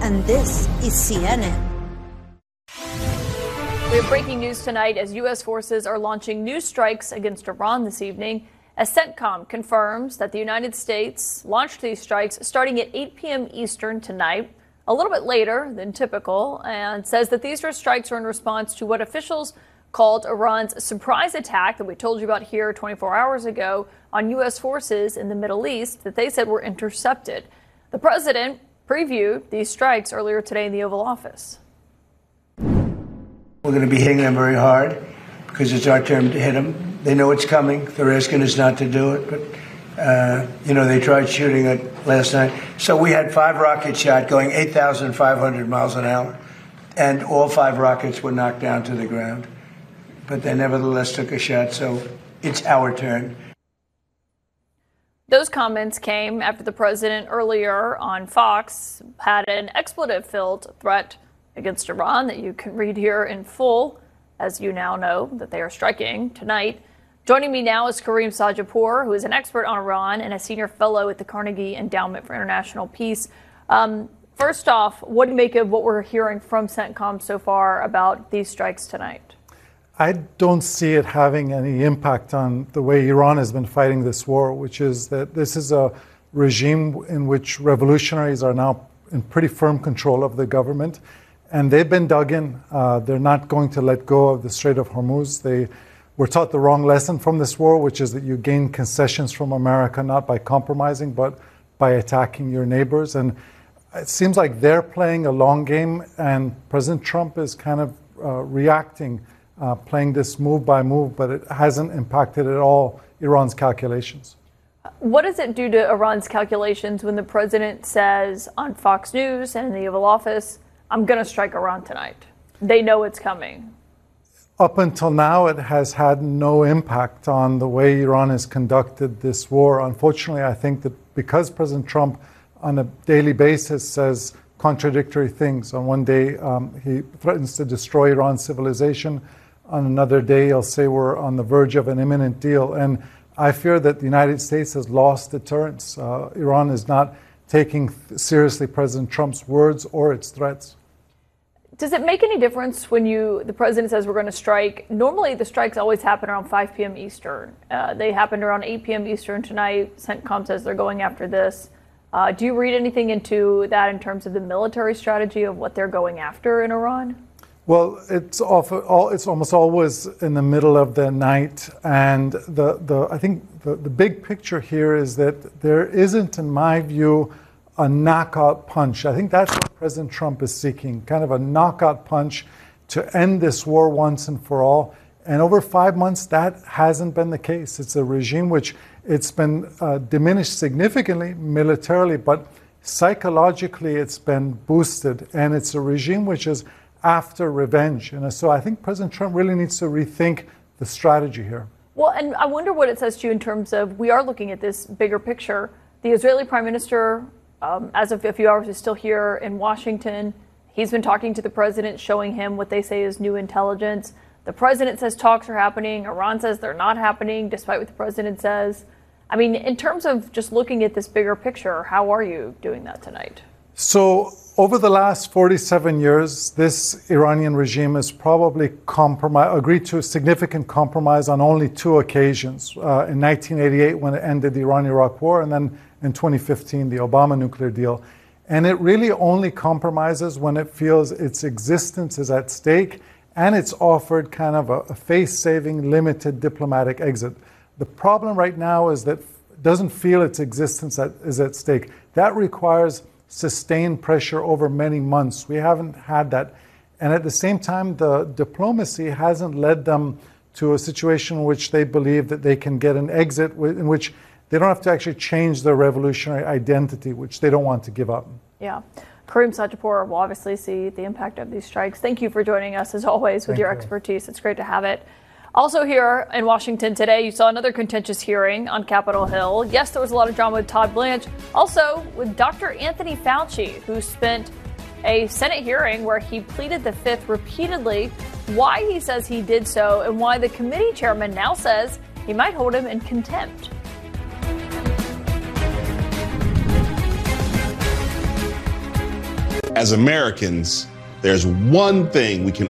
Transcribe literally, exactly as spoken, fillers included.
and this is C N N. We have breaking news tonight as U S forces are launching new strikes against Iran this evening. As CENTCOM confirms that the United States launched these strikes starting at eight p.m. Eastern tonight, a little bit later than typical, and says that these strikes are in response to what officials called Iran's surprise attack that we told you about here twenty-four hours ago on U S forces in the Middle East that they said were intercepted. The president previewed these strikes earlier today in the Oval Office. We're going to be hitting them very hard because it's our turn to hit them. They know it's coming. They're asking us not to do it, but, uh, you know, they tried shooting it last night. So we had five rockets shot going eight thousand five hundred miles an hour, and all five rockets were knocked down to the ground. But they nevertheless took a shot, so it's our turn. Those comments came after the president earlier on Fox had an expletive-filled threat against Iran that you can read here in full, as you now know that they are striking tonight. Joining me now is Kareem Sajapur, who is an expert on Iran and a senior fellow at the Carnegie Endowment for International Peace. Um, first off, what do you make of what we're hearing from CENTCOM so far about these strikes tonight? I don't see it having any impact on the way Iran has been fighting this war, which is that this is a regime in which revolutionaries are now in pretty firm control of the government. And they've been dug in. Uh, they're not going to let go of the Strait of Hormuz. They were taught the wrong lesson from this war, which is that you gain concessions from America, not by compromising, but by attacking your neighbors. And it seems like they're playing a long game, and President Trump is kind of uh, reacting, uh, playing this move by move, but it hasn't impacted at all Iran's calculations. What does it do to Iran's calculations when the president says on Fox News and in the Oval Office, I'm going to strike Iran tonight? They know it's coming. Up until now, it has had no impact on the way Iran has conducted this war. Unfortunately, I think that because President Trump on a daily basis says contradictory things. On one day, um, he threatens to destroy Iran's civilization. On another day, he'll say we're on the verge of an imminent deal. And I fear that the United States has lost deterrence. Uh, Iran is not taking seriously President Trump's words or its threats. Does it make any difference when you the president says we're going to strike? Normally, the strikes always happen around five p.m. Eastern. Uh, they happened around eight p.m. Eastern tonight. CENTCOM says they're going after this. Uh, do you read anything into that in terms of the military strategy of what they're going after in Iran? Well, it's often, it's almost always in the middle of the night, and the the I think the, the big picture here is that there isn't, in my view, a knockout punch. I think that's what President Trump is seeking, kind of a knockout punch to end this war once and for all. And over five months, that hasn't been the case. It's a regime which it's been uh, diminished significantly militarily, but psychologically it's been boosted. And it's a regime which is after revenge. And so I think President Trump really needs to rethink the strategy here. Well, and I wonder what it says to you in terms of, we are looking at this bigger picture. The Israeli Prime Minister, Um, as of a few hours, is still here in Washington. He's been talking to the president, showing him what they say is new intelligence. The president says talks are happening. Iran says they're not happening, despite what the president says. I mean, in terms of just looking at this bigger picture, how are you doing that tonight? So over the last forty-seven years, this Iranian regime has probably compromised, agreed to a significant compromise on only two occasions. Uh, in nineteen eighty-eight, when it ended the Iran-Iraq war, and then in twenty fifteen, the Obama nuclear deal. And it really only compromises when it feels its existence is at stake and it's offered kind of a, a face-saving, limited diplomatic exit. The problem right now is that it doesn't feel its existence at, is at stake. That requires sustained pressure over many months. We haven't had that. And at the same time, the diplomacy hasn't led them to a situation in which they believe that they can get an exit in which they don't have to actually change their revolutionary identity, which they don't want to give up. Yeah. Kareem Sajapur will obviously see the impact of these strikes. Thank you for joining us, as always, with Thank your you. expertise. It's great to have it. Also here in Washington today, you saw another contentious hearing on Capitol Hill. Yes, there was a lot of drama with Todd Blanche. Also with Doctor Anthony Fauci, who spent a Senate hearing where he pleaded the fifth repeatedly, why he says he did so, and why the committee chairman now says he might hold him in contempt. As Americans, there's one thing we can